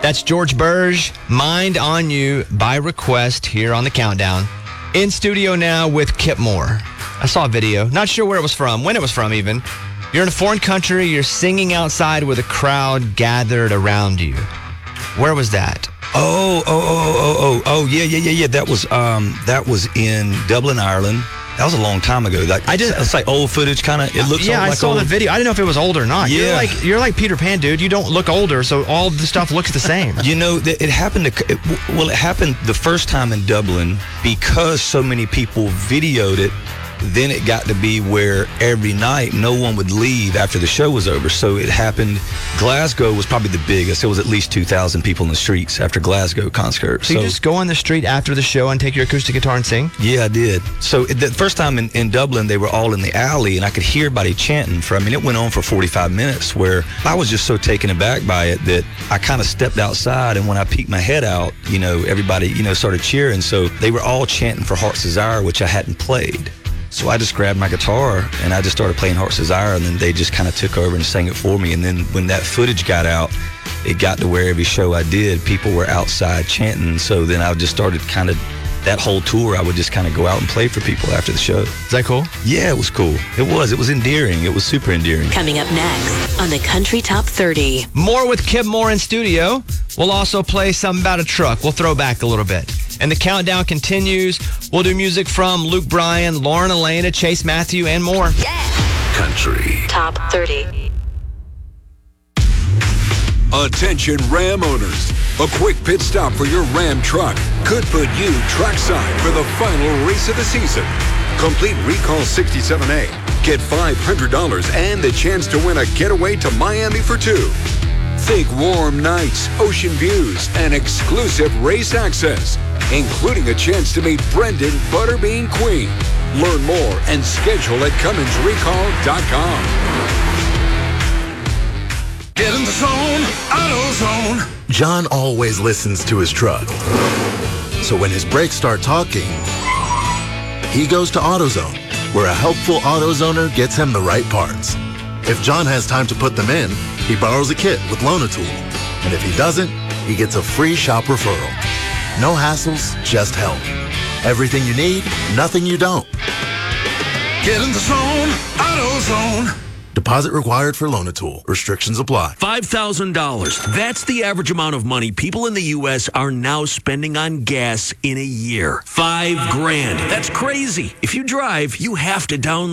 That's George Burge, Mind on You by request here on the Countdown. In studio now with Kip Moore. I saw a video. Not sure where it was from, when it was from even. You're in a foreign country. You're singing outside with a crowd gathered around you. Where was that? Yeah. That was in Dublin, Ireland. That was a long time ago. It's like old footage, kind of. It looks. Yeah, like I saw old. the video. I didn't know if it was old or not. Yeah. You're like Peter Pan, dude. You don't look older, so all the stuff looks the same. You know, it happened. It happened the first time in Dublin because so many people videoed it. Then it got to be where every night no one would leave after the show was over. So it happened. Glasgow was probably the biggest. It was at least 2,000 people in the streets after Glasgow concert. So you just go on the street after the show and take your acoustic guitar and sing? Yeah, I did. So the first time in Dublin, they were all in the alley, and I could hear everybody chanting it went on for 45 minutes, where I was just so taken aback by it that I kind of stepped outside, and when I peeked my head out, everybody, started cheering. So they were all chanting for Heart's Desire, which I hadn't played. So I just grabbed my guitar and I just started playing Heart's Desire, and then they just kind of took over and sang it for me. And then when that footage got out, it got to where every show I did, people were outside chanting. So then I just started that whole tour, I would just kind of go out and play for people after the show. Is that cool? Yeah, it was cool. It was endearing. It was super endearing. Coming up next on the Country Top 30. More with Kip Moore in studio. We'll also play something about a truck. We'll throw back a little bit. And the countdown continues. We'll do music from Luke Bryan, Lauren Elena, Chase Matthew, and more. Yeah. Country Top 30. Attention Ram owners. A quick pit stop for your Ram truck could put you trackside for the final race of the season. Complete Recall 67A. Get $500 and the chance to win a getaway to Miami for two. Think warm nights, ocean views, and exclusive race access, including a chance to meet Brendan Butterbean Queen. Learn more and schedule at CumminsRecall.com. Get in the zone, AutoZone. John always listens to his truck. So when his brakes start talking, he goes to AutoZone, where a helpful AutoZoner gets him the right parts. If John has time to put them in, he borrows a kit with Loan-A-Tool. And if he doesn't, he gets a free shop referral. No hassles, just help. Everything you need, nothing you don't. Get in the zone, AutoZone. Deposit required for Loan-A-Tool. Restrictions apply. $5,000. That's the average amount of money people in the U.S. are now spending on gas in a year. $5,000. That's crazy. If you drive, you have to download